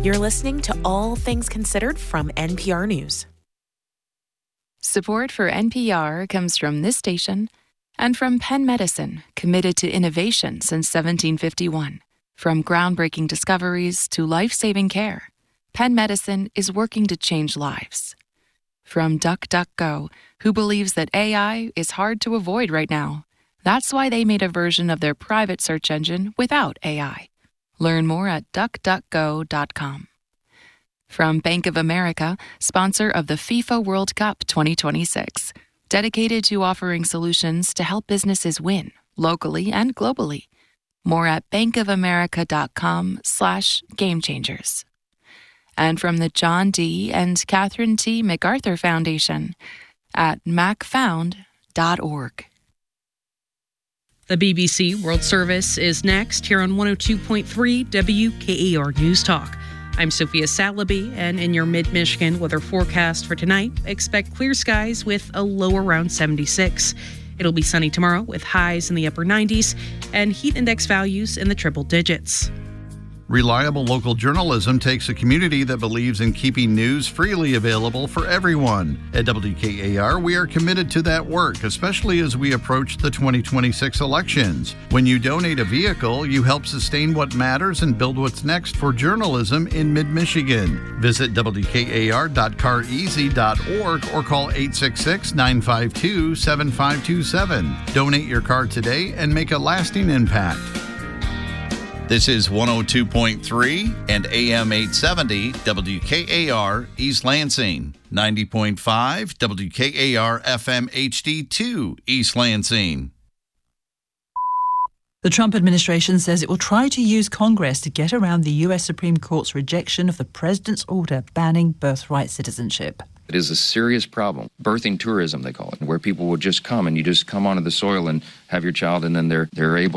You're listening to All Things Considered from NPR News. Support for NPR comes from this station and from Penn Medicine, committed to innovation since 1751. From groundbreaking discoveries to life-saving care, Penn Medicine is working to change lives. From DuckDuckGo, who believes that AI is hard to avoid right now. That's why they made a version of their private search engine without AI. Learn more at duckduckgo.com. From Bank of America, sponsor of the FIFA World Cup 2026, dedicated to offering solutions to help businesses win, locally and globally. More at bankofamerica.com/gamechangers. And from the John D. and Catherine T. MacArthur Foundation at macfound.org. The BBC World Service is next here on 102.3 WKAR News Talk. I'm Sophia Salaby, and in your mid-Michigan weather forecast for tonight, expect clear skies with a low around 76. It'll be sunny tomorrow with highs in the upper 90s and heat index values in the triple digits. Reliable local journalism takes a community that believes in keeping news freely available for everyone. At WKAR, we are committed to that work, especially as we approach the 2026 elections. When you donate a vehicle, you help sustain what matters and build what's next for journalism in mid-Michigan. Visit WKAR.careasy.org or call 866-952-7527. Donate your car today and make a lasting impact. This is 102.3 and AM 870 WKAR East Lansing, 90.5 WKAR FM HD2 East Lansing. The Trump administration says it will try to use Congress to get around the U.S. Supreme Court's rejection of the president's order banning birthright citizenship. It is a serious problem. Birthing tourism, they call it, where people will just come and you just come onto the soil and have your child and then they're able